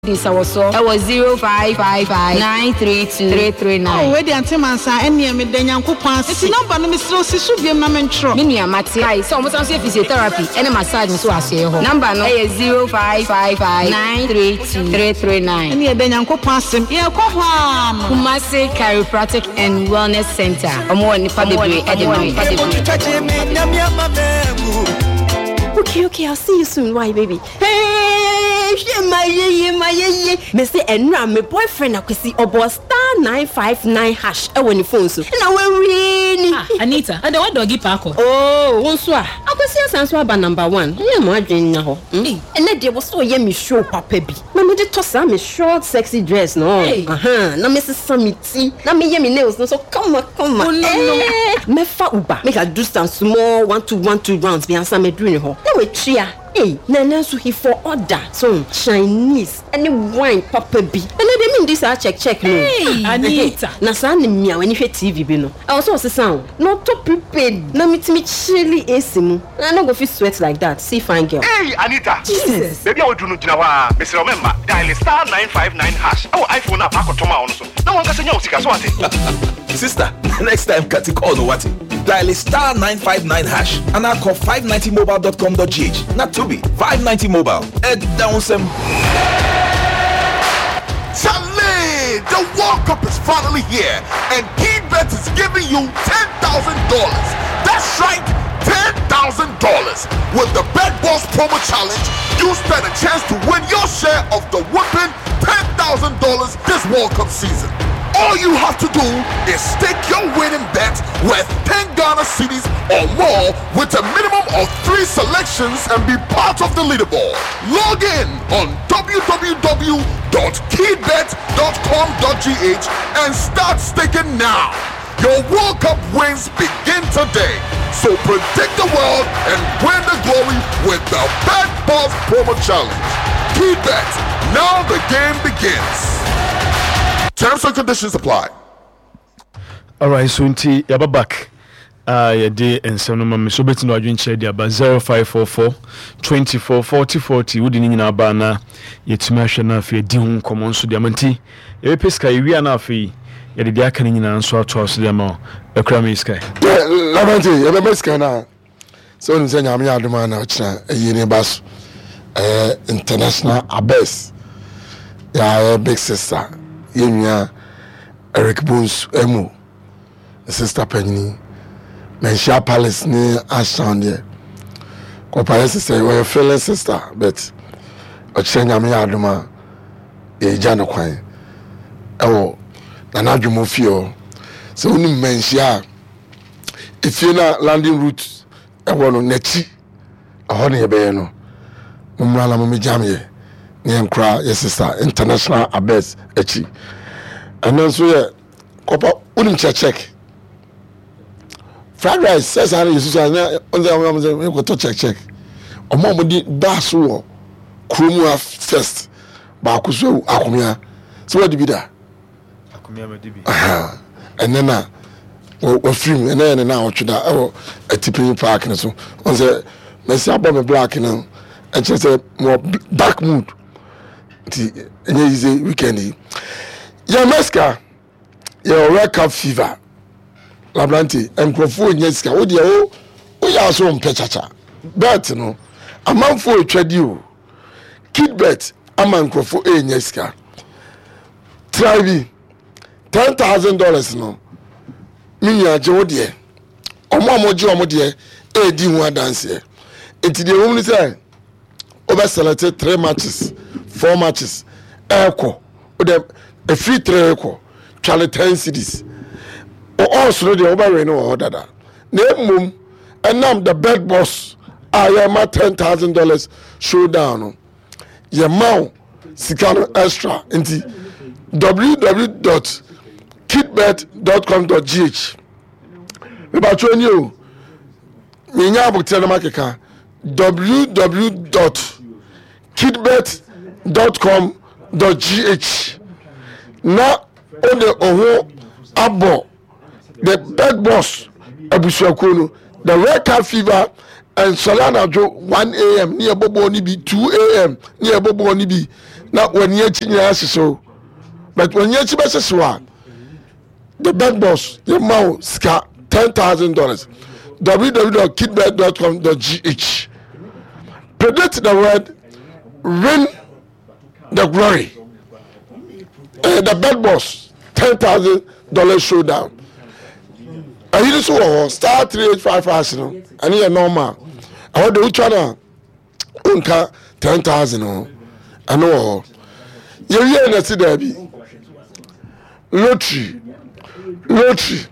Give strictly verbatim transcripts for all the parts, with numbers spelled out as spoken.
This I was so I was zero five five five nine three two three three nine. Oh, where the antimansa and near me then yanko pass. It's number no Mister Sisu be na mentro. Minia Mati. I so almost say physiotherapy and massage so as here. Number no is zero five five five nine three two three three nine. And near then yanko pass him. Yeah, ko ham. Kumasi Chiropractic and Wellness Center. Omo nipa bebre e Okay, okay, I'll see you soon. Why, baby? Hey, my ye, my ye. Me say, and my boyfriend, I could see about star nine five nine hash. I want the phone so. Now we're really. Ah, Anita, I don't want doggy parko. Oh, one swa. I could see a sense about number one. Yeah, my dream now. And then there was so yummy show, Papa B. Mamma did toss me short, sexy dress. No, uh huh. Now, Missus Summity. Now, me yummy nails. No, so come on, come on. Oh, no, no. Me fa uba. Make her do some small one to one two rounds. Be answer me doing her. Now we tria. Hey, Nana so he for order. So Chinese any wine Papa B. And they mean this I check check no. Hey, Anita. Na sa ni mia when you hear T V bi no. I also say sound. Not to prepared. Na meet me chilly asimu. I no go feel sweat like that. See fine girl. Hey, Anita. Jesus. Baby I will do no jina wa. Mister Remember dial star nine five nine hash. Oh iPhone app akotoma ono so. Na wonga senya usika so ate. Sister, next time Kati call no what? Dial star nine five nine hash and I call five ninety mobile dot com dot g h. Not to be five ninety mobile. Head down some. Chale! The World Cup is finally here and KeyBet is giving you ten thousand dollars. That's right, ten thousand dollars. With the Bet Boss promo challenge, you stand a chance to win your share of the whopping ten thousand dollars this World Cup season. All you have to do is stake your winning bet worth ten Ghana cedis or more with a minimum of three selections and be part of the leaderboard. Log in on w w w dot keybet dot com dot g h and start staking now. Your World Cup wins begin today. So predict the world and win the glory with the Bet Boss promo challenge. KeyBet, now the game begins. Terms and conditions apply. All right, so until you're back, uh, your day and some number so betting no adwin chere dia ba zero five four four two four forty forty. Wodi ni nyina ba na yetuma hwe na afi di hu common so dia manti. Ye peska ewia na afi ye de dia kan nyina nso ato so dia ma ekra me sky. La manti ye be peska na. So ni se nyame adoma na ochina eyini baso. Eh international abes. Ya big sister. Yemia Eric Bones Emu sister Penny Mensha Palace ni Ashton there. Ko Palace say we fellow sister but ochenya me adoma e jano kwan ewo na na dwumo fio so uni Mensha if you na landing route ewo no nachi aho ne be no mumra la mum jamye Niankra, yes, sister, international abes, echi. And then so, yeah, Copa, wouldn't check. Fried rice says, I use on the to check, check. A moment did Basu, Krumua first, Bakuso, Akumia. So, what did be that? And then, uh, we're free, and then now, to that, a tipping park, and so on the Messia Bomb Black, you know, and just a more dark mood. Any easy weekend. Ya maska, ya World Cup fever. Labranti, and Crofo Nyeska, oh dear, oh, we are so pechacha. But no, a man for a trade you. KeyBet, a man Crofo Nyeska. Try ten thousand dollars no. Minya Jodie. O mama Jomo dear, a D one dance here. It's the only time. Over selected three matches. Four matches, echo, or a free three echo, Charlie ten cities. Or also the over no order that. Name mum, and now the Bet Boss. I am at ten thousand dollars showdown. Your mount, Sicano extra into w w w dot keybet dot com dot g h. About you, Minya Telematica, w w w dot keybet dot com dot g h. Now on the oho abo the Bet Boss abusuakono the World Cup fever and Solana Jo one a m near Bobo Nibi two a m near Bobo Nibi na when you chinya so but when you chiba so the bed boss your mouth ska ten thousand dollars w w w dot kidbet dot com dot g h. Predict the word, win the glory. Uh, the bed boss ten thousand dollars showdown. And you just want star three eight five five, you know, and you're normal. I want to channel unka ten thousand. I know. You hear that? See there be lottery, lottery,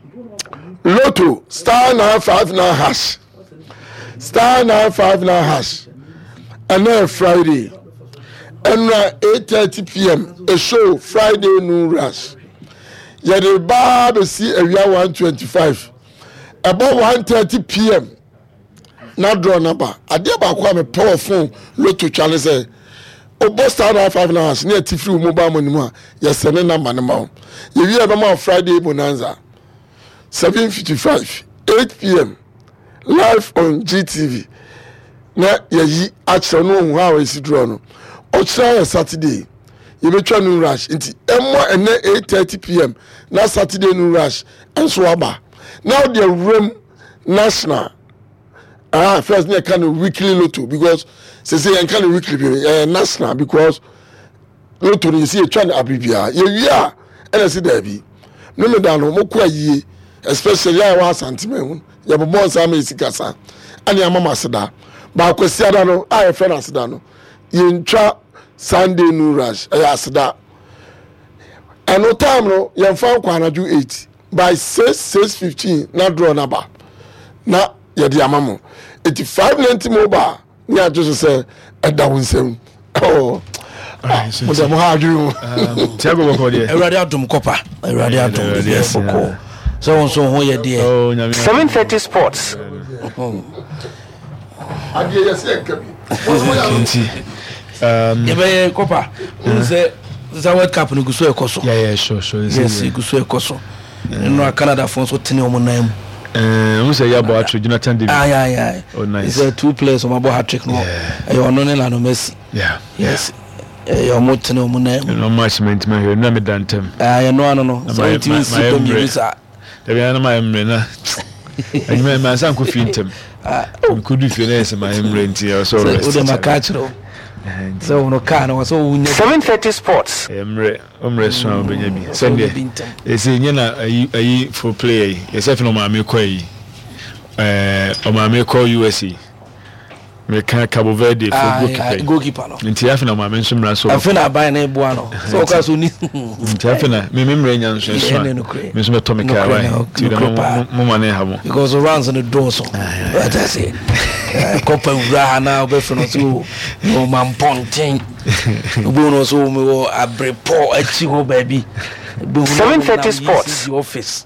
lotto star nine five nine hash, star nine five nine hash, and then Friday, and eight thirty p.m. a show Friday noon rush. Yeah, the bar be see area one twenty five, about one thirty p.m. Now draw number. I did about quite a powerful lotto challenge. Say, oh, boss star nine five nine hash near Tifu mobile money. Yes, send a number no. You hear about Friday bonanza. seven fifty-five, eight p.m. live on G T V. Na ye actually no how is it drawn. Or try Saturday. You be trying to rush into M and eight thirty p.m. Now Saturday no rush and swaba. Now the room national. Ah, first near kind of weekly lotto because say say and kind of weekly uh, national because lotto you see a trying to abibia. Yeah, yeah. And I see there be. No me down no more ye. Especially I want sentiment. You have born some sikasa. And your mama said that. But I said that no, I friend said that no. You try Sunday no rush. I said that. And no time no, you found Kwana do eight. By six, six fifteen, not draw number. Now you the amamo. Eighty five ninety mobile. Yeah, just say a down seven. Oh. Mo dem ha aduru. Tiago Bokode. Erade adum kopa. Erade adum de foko. So on so ho ye de. seven thirty Sports. Ade yes e kabi. Um ye be kopa. You say the World Cup no guso ekoso. Yeah yeah sure sure. Yes, guso ekoso. No Canada fon so tene omo nan mu. Eh who say ya bo hat Jonathan David. Ah yeah yeah. Oh nice. It's two players on bo hat trick no. Eh ono ne la no Messi. Yeah. Yes. Eh yo mo tene omo nan mu. No match meant me here na me dantem. Ah yeah no ano no. So it means to me say there be na my emre na. And me man san ko fintem. Ah we could do finesse my emre ntia so rest. So dem catch no. So no car no so seven thirty Sports. Emre omre so obenya bi. Sunday. E say nyana ayi ayi for play. Yourself no ma me kwa yi. Eh o ma me call U S A. Me can Cabo Verde for goalkeeper. Goalkeeper no. Nti afi na ma me nso mra so. Afi na buy na ebu ano. So ka so ni. Nti afi na me me mra nya nso so. Me nso me to me ka why. Ti na mo ma na ha mo. Because the runs on the door so. What I say. Copa ura na obe fro no so no man ponten. Obo no so me wo abrepo achi ho baby. seven thirty Sports. The office.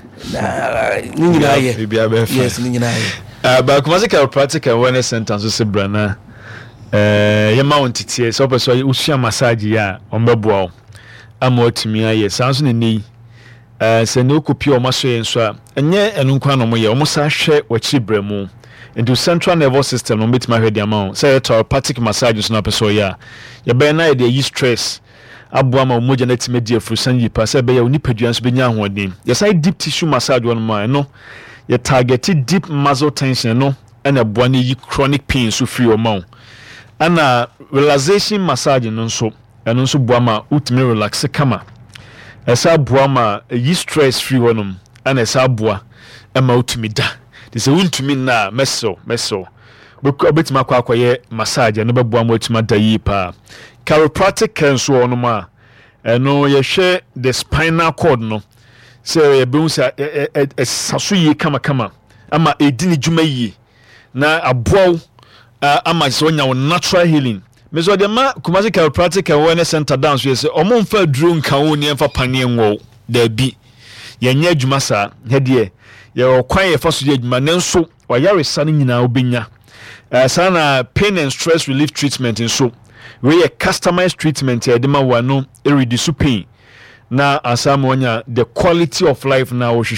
Na ni nyina ye. Yes, ni nyina ye. Uh, but Kumasi practical awareness center so se brana eh ye ma ontite so person usua massage ya ombeboa ama otumi aye sanso ne ni eh se no kopi o maso ye nso a enye enu nkwa no mo ye o mo sa hwe wachi bremu into central nervous system no metima hwe dia ma say chiropractic massage so na person ya ye be na ye dey use stress aboa ma omoja na time die frusan yi pa say be ya onipadua so be nya ahoden ye say deep tissue massage one ma no you targeted deep muscle tension no and a body chronic pain so free or mouth and a relaxation massage no so and also boama ultimate relax kama esa boama yi stress free one and esa boa e ma ultimate da they say ultimate na meso meso because bit ma kwa kwaye massage no be boama ultimate da yi pa chiropractic can so no ma eno ye hwe the spinal cord no so ye be unsa saso yi kama kama ama edini djuma yi na aboa ama so nya natural healing me so de ma Kumasi chiropractic awareness center dance ye say omo mfa duro nka wo ni mfa pane nwo da bi ye nya djuma sa he de ye okwan ye fa so de djuma nanso wa yare sa ni nyina obenya sa na pain and stress relief treatment nso we a customized treatment ye de ma wa no e reduce pain na asamonya the quality of life na wo hwehwe no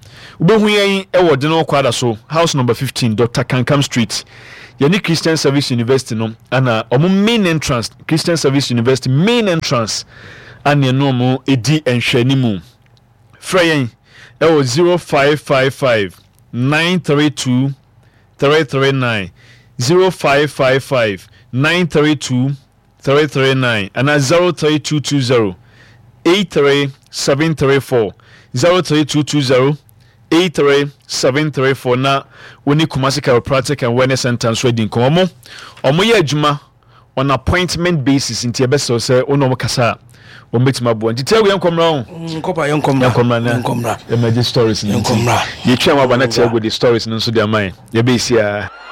Ubehu yen ewo Dino Kwada so house number fifteen Doctor Kankam Street. Yani Christian Service University no ana omo main entrance Christian Service University main entrance ane no mo edi enhwanimu. Fra yen ewo zero five five five nine three two three three nine zero five five five nine three two three three nine and zero three two two zero eight three seven three four zero three two two zero eight three seven three four na woni Kumasi Chiropractic and Wellness Center so din ko omo omo ye adwuma on appointment basis nti ebeso se ono mo kasa o metima bo nti tewe yankomra on nkopa yankomra yankomra na yankomra emergency stories yankomra ye twa ma bana tewe the stories no so dia man ye be sia